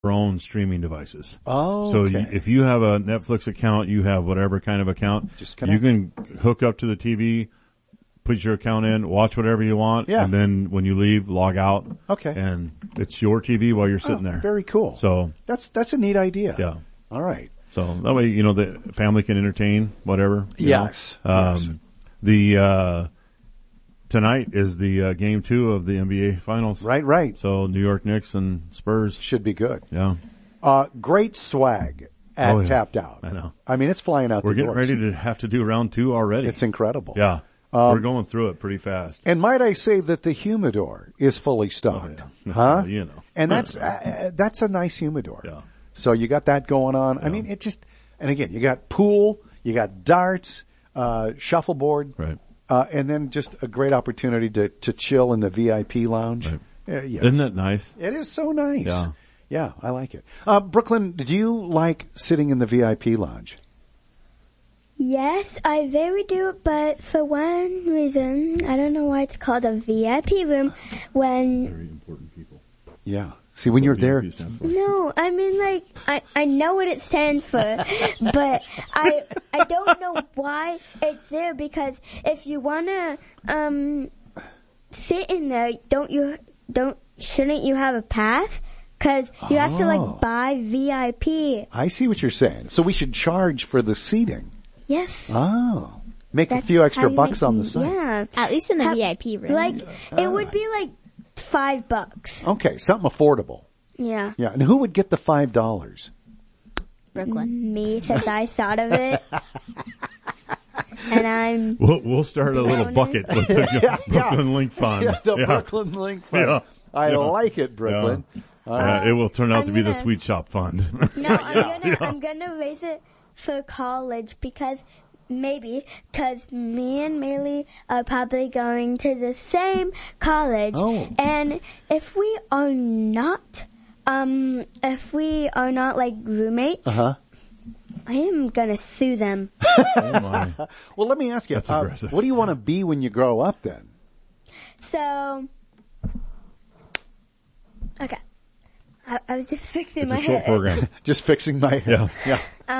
own streaming devices. Oh, so okay. If you have a Netflix account, you have whatever kind of account, you can hook up to the TV, put your account in, watch whatever you want, and then when you leave, log out. Okay. And it's your TV while you're sitting there. Very cool. So that's a neat idea. Yeah. All right. So that way, the family can entertain whatever. Yes. Tonight is the game 2 of the NBA Finals. Right. So New York Knicks and Spurs should be good. Yeah. Great swag at Tapped Out. I know. I mean, it's flying out. We're getting ready to have to do round 2 already. It's incredible. Yeah. We're going through it pretty fast. And might I say that the humidor is fully stocked? Huh? And that's a nice humidor. Yeah. So you got that going on. Yeah. I mean, and again, you got pool, you got darts, shuffleboard. Right. And then just a great opportunity to chill in the VIP lounge. Right. Yeah. Isn't that nice? It is so nice. Yeah. Yeah, I like it. Brooklyn, do you like sitting in the VIP lounge? Yes, I very do, but for one reason, I don't know why it's called a VIP room when... Very important people. Yeah. See, when you're there... No, I mean, I know what it stands for, but I don't know why it's there, because if you want to sit in there, shouldn't you have a pass? Because you have to, buy VIP. I see what you're saying. So we should charge for the seating. Yes. Oh. Make a few extra bucks on the side. Yeah. At least in the VIP room. It would be $5. Okay, something affordable. Yeah. Yeah, and who would get the $5? Brooklyn. Me, since I thought of it. And I'm... We'll start a little bucket with the Brooklyn Link Fund. Yeah, the Brooklyn Link Fund. Yeah. I like it, Brooklyn. Yeah. It will turn out to be the Sweet Shop Fund. No, I'm gonna raise it for college because me and Maylee are probably going to the same college. Oh. And if we are not roommates, I am gonna sue them. Oh my. Well, let me ask you, That's aggressive. what do you want to be when you grow up then? So, okay. I was just fixing my It's a short hair. program. Just fixing my hair. Yeah.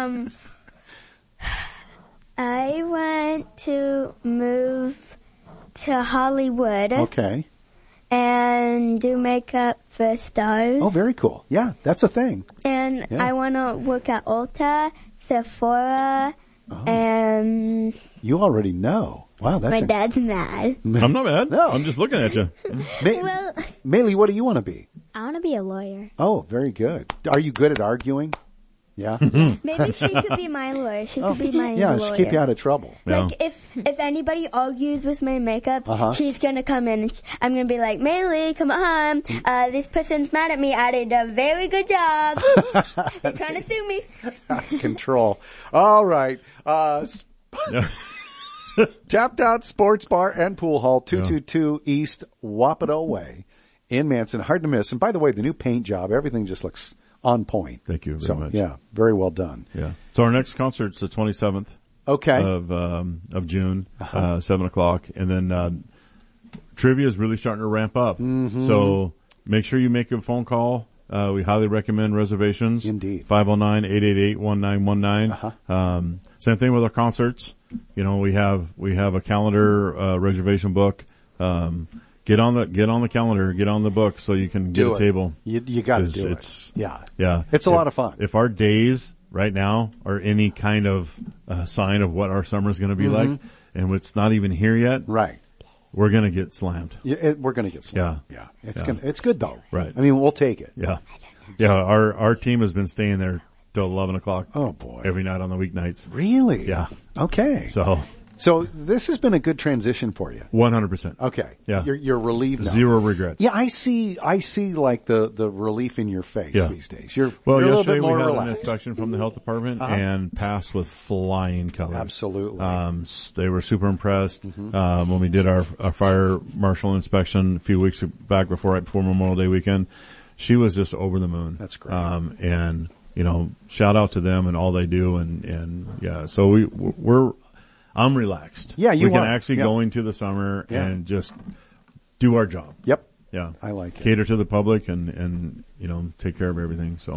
I want to move to Hollywood. Okay. And do makeup for stars. Oh, very cool. Yeah, that's a thing. And I want to work at Ulta, Sephora, and... You already know. Wow, that's... My dad's mad. I'm not mad. No. I'm just looking at you. Well... Maylee, what do you want to be? I want to be a lawyer. Oh, very good. Are you good at arguing? Yeah. Maybe she could be my lawyer. She could be my lawyer. Yeah, keep you out of trouble. Yeah. If anybody argues with my makeup, she's gonna come in and I'm gonna be like, Maylee, come on. This person's mad at me. I did a very good job. They're trying to sue me. Control. All right. Tapped Out Sports Bar and Pool Hall, 222 East Wapato Way in Manson. Hard to miss. And by the way, the new paint job, everything just looks on point. Thank you very much. Yeah, very well done. Yeah. So our next concert's the 27th. Okay. Of June, 7:00, and then trivia is really starting to ramp up. Mm-hmm. So make sure you make a phone call. We highly recommend reservations. Indeed. 509-888-1919. Same thing with our concerts. We have a calendar reservation book. Get on the calendar, get on the book so you can get a table. You got to do it. Yeah. It's a lot of fun. If our days right now are any kind of sign of what our summer is going to be like, and it's not even here yet, right? We're going to get slammed. We're going to get slammed. Yeah. It's good though. Right. I mean, we'll take it. Yeah. Yeah. Our team has been staying there till 11:00. Oh boy. Every night on the weeknights. Really? Yeah. Okay. So this has been a good transition for you. 100%. Okay. Yeah. You're relieved now. Zero regrets. Yeah, I see like the relief in your face these days. You're a little yesterday bit more we had relaxed. an inspection from the health department and passed with flying colors. Absolutely. They were super impressed. When we did our fire marshal inspection a few weeks back right before Memorial Day weekend, she was just over the moon. That's great. And shout out to them and all they do and so I'm relaxed. Yeah, we can actually go into the summer and just do our job. Yep. Yeah. I like it. Cater to the public and take care of everything. So